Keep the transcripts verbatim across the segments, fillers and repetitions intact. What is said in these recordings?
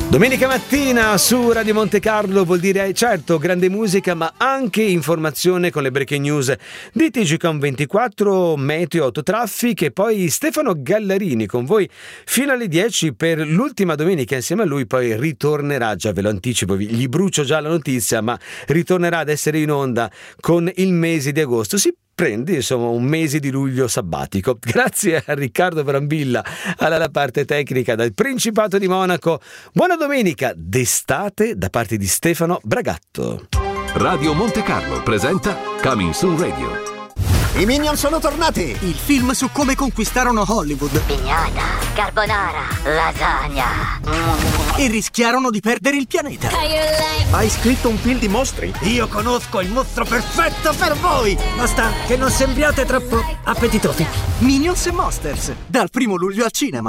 Domenica mattina su Radio Monte Carlo vuol dire certo grande musica ma anche informazione con le breaking news di T G Com ventiquattro, Meteo, Autotraffic e poi Stefano Gallarini con voi fino alle dieci per l'ultima domenica. Insieme a lui poi ritornerà, già ve lo anticipo, gli brucio già la notizia, ma ritornerà ad essere in onda con il mese di agosto. Si prende insomma un mese di luglio sabbatico. Grazie a Riccardo Brambilla alla parte tecnica dal Principato di Monaco. Buona domenica d'estate da parte di Stefano Bragatto. Radio Monte Carlo presenta Coming Soon Radio. I Minion sono tornati! Il film su come conquistarono Hollywood. Pignata, carbonara, lasagna. E rischiarono di perdere il pianeta. Hai scritto un film di mostri? Io conosco il mostro perfetto per voi! Basta che non sembriate troppo appetitosi. Minions e Monsters, dal primo luglio al cinema.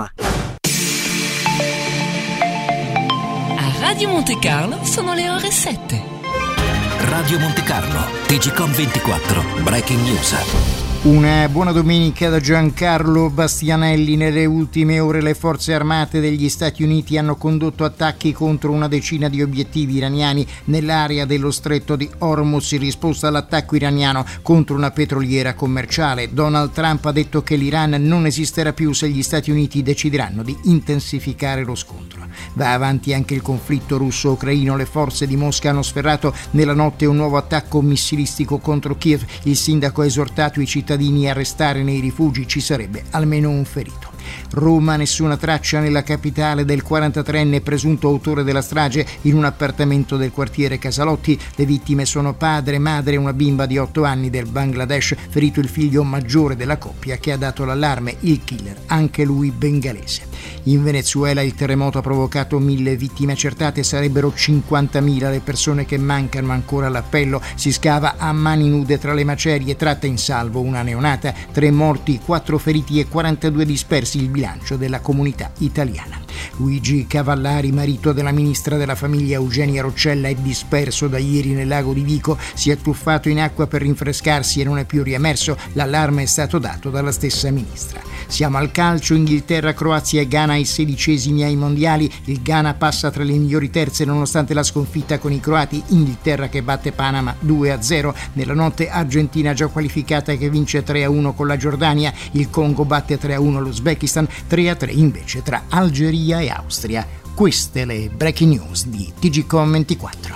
A Radio Monte Carlo sono le ore sette. Radio Monte Carlo, T G Com ventiquattro, Breaking News. Una buona domenica da Giancarlo Bastianelli. Nelle ultime ore le forze armate degli Stati Uniti hanno condotto attacchi contro una decina di obiettivi iraniani nell'area dello stretto di Hormuz in risposta all'attacco iraniano contro una petroliera commerciale. Donald Trump ha detto che l'Iran non esisterà più se gli Stati Uniti decideranno di intensificare lo scontro. Va avanti anche il conflitto russo-ucraino. Le forze di Mosca hanno sferrato nella notte un nuovo attacco missilistico contro Kiev. Il sindaco ha esortato i cittadini a restare nei rifugi, ci sarebbe almeno un ferito. Roma, nessuna traccia nella capitale del quarantatreenne presunto autore della strage in un appartamento del quartiere Casalotti. Le vittime sono padre, madre e una bimba di otto anni del Bangladesh, ferito il figlio maggiore della coppia che ha dato l'allarme, il killer, anche lui bengalese. In Venezuela il terremoto ha provocato mille vittime accertate, sarebbero cinquantamila le persone che mancano ancora all'appello. Si scava a mani nude tra le macerie, tratta in salvo una neonata, tre morti, quattro feriti e quarantadue dispersi il bilancio della comunità italiana. Luigi Cavallari, marito della ministra della famiglia Eugenia Roccella, è disperso da ieri nel lago di Vico, si è tuffato in acqua per rinfrescarsi e non è più riemerso. L'allarme è stato dato dalla stessa ministra. Siamo al calcio, Inghilterra, Croazia e Ghana ai sedicesimi ai mondiali. Il Ghana passa tra le migliori terze nonostante la sconfitta con i croati. Inghilterra che batte Panama due a zero. Nella notte Argentina già qualificata che vince tre a uno con la Giordania. Il Congo batte tre a uno l'Uzbekistan, tre a tre invece tra Algeria e Austria. Queste le breaking news di T G Com ventiquattro.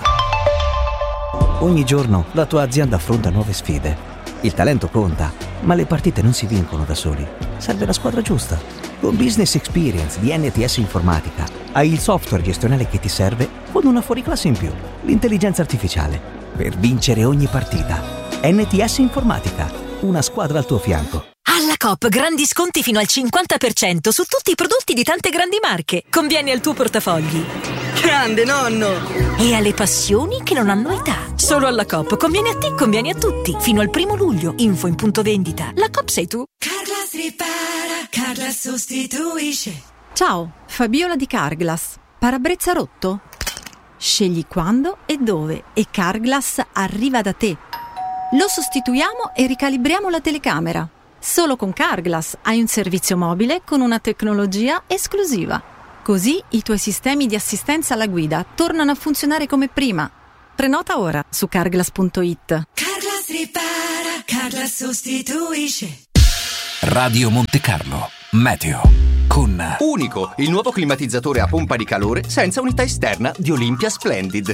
Ogni giorno la tua azienda affronta nuove sfide. Il talento conta, ma le partite non si vincono da soli. Serve la squadra giusta. Con Business Experience di N T S Informatica hai il software gestionale che ti serve con una fuoriclasse in più, l'intelligenza artificiale, per vincere ogni partita. N T S Informatica, una squadra al tuo fianco. Alla Coop grandi sconti fino al cinquanta per cento su tutti i prodotti di tante grandi marche. Conviene al tuo portafogli. Grande nonno! E alle passioni che non hanno età. Solo alla Coop conviene a te, conviene a tutti. Fino al primo luglio. Info in punto vendita. La Coop sei tu. Carglass ripara, Carglass sostituisce. Ciao, Fabiola di Carglass. Parabrezza rotto? Scegli quando e dove e Carglass arriva da te. Lo sostituiamo e ricalibriamo la telecamera. Solo con Carglass hai un servizio mobile con una tecnologia esclusiva. Così i tuoi sistemi di assistenza alla guida tornano a funzionare come prima. Prenota ora su carglass punto it. Carglass ripara, Carglass sostituisce. Radio Monte Carlo, Meteo, con Unico, il nuovo climatizzatore a pompa di calore senza unità esterna di Olympia Splendid.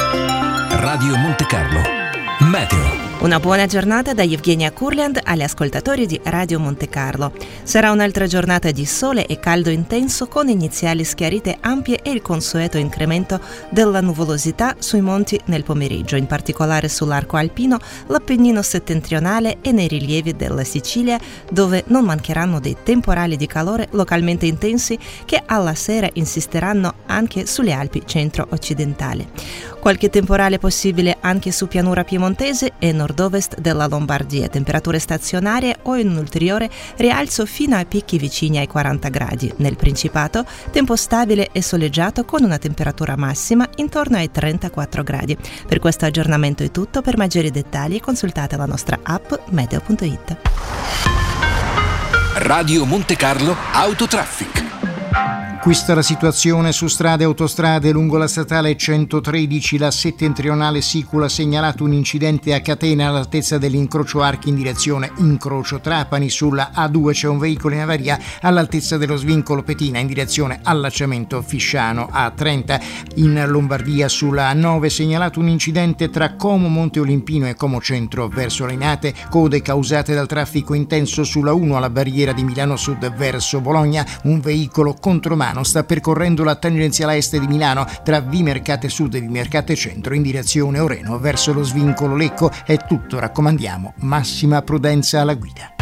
Radio Monte Carlo, Meteo. Una buona giornata da Evgenia Kurland agli ascoltatori di Radio Monte Carlo. Sarà un'altra giornata di sole e caldo intenso con iniziali schiarite ampie e il consueto incremento della nuvolosità sui monti nel pomeriggio, in particolare sull'arco alpino, l'Appennino settentrionale e nei rilievi della Sicilia, dove non mancheranno dei temporali di calore localmente intensi che alla sera insisteranno anche sulle Alpi centro-occidentali. Qualche temporale possibile anche su pianura piemontese e nord-ovest della Lombardia, temperature stazionarie o in un ulteriore rialzo fino a picchi vicini ai quaranta gradi. Nel Principato, tempo stabile e soleggiato con una temperatura massima intorno ai trentaquattro gradi. Per questo aggiornamento è tutto. Per maggiori dettagli consultate la nostra app meteo punto it. Radio Monte Carlo Autotraffic. Questa è la situazione su strade e autostrade. Lungo la statale centotredici, la settentrionale Sicula, ha segnalato un incidente a catena all'altezza dell'incrocio Archi in direzione incrocio Trapani. Sulla A due c'è un veicolo in avaria all'altezza dello svincolo Petina in direzione allacciamento Fisciano A trenta. In Lombardia sulla A nove segnalato un incidente tra Como Monte Olimpino e Como Centro verso Linate, code causate dal traffico intenso sulla uno alla barriera di Milano Sud verso Bologna. Un veicolo contromano sta percorrendo la tangenziale est di Milano tra Vimercate Sud e Vimercate Centro in direzione Oreno verso lo svincolo Lecco. È tutto, raccomandiamo massima prudenza alla guida.